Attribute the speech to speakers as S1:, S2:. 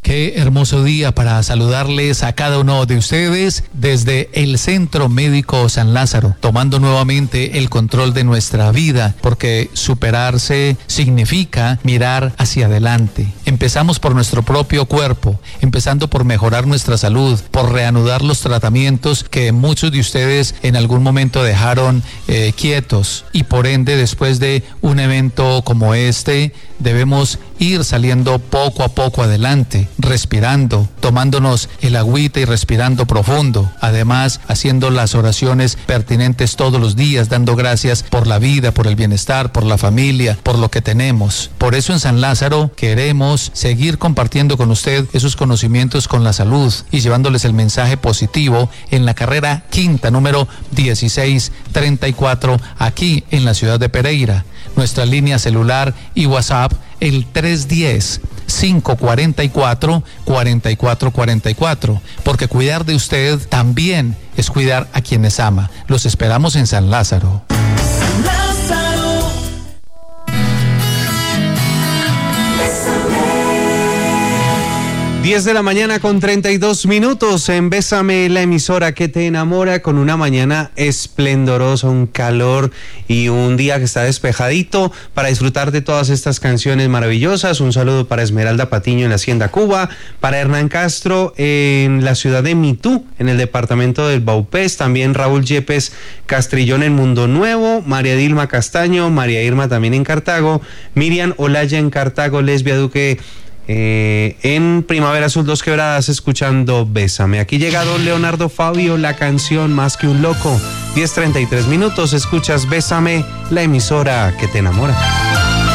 S1: Qué hermoso día para saludarles a cada uno de ustedes desde el Centro Médico San Lázaro, tomando nuevamente el control de nuestra vida, porque superarse significa mirar hacia adelante. Empezamos por nuestro propio cuerpo, empezando por mejorar nuestra salud, por reanudar los tratamientos que muchos de ustedes en algún momento dejaron quietos, y por ende, después de un evento como este, debemos ir saliendo poco a poco adelante, respirando, tomándonos el agüita y respirando profundo. Además, haciendo las oraciones pertinentes todos los días, dando gracias por la vida, por el bienestar, por la familia, por lo que tenemos. Por eso en San Lázaro queremos seguir compartiendo con usted esos conocimientos con la salud y llevándoles el mensaje positivo en la carrera quinta, número 1634, aquí en la ciudad de Pereira. Nuestra línea celular y WhatsApp, el 310-544-4444, porque cuidar de usted también es cuidar a quienes ama. Los esperamos en San Lázaro.
S2: 10 de la mañana con 32 minutos en Bésame, la emisora que te enamora, con una mañana esplendorosa, un calor y un día que está despejadito para disfrutar de todas estas canciones maravillosas. Un saludo para Esmeralda Patiño en la Hacienda Cuba, para Hernán Castro en la ciudad de Mitú, en el departamento del Baupés, también Raúl Yepes Castrillón en Mundo Nuevo, María Dilma Castaño, María Irma también en Cartago, Miriam Olaya en Cartago, Lesbia Duque en Primavera Azul Dos Quebradas, escuchando Bésame. Aquí llega don Leonardo Fabio, la canción Más que un loco. 10:33 minutos, escuchas Bésame, la emisora que te enamora.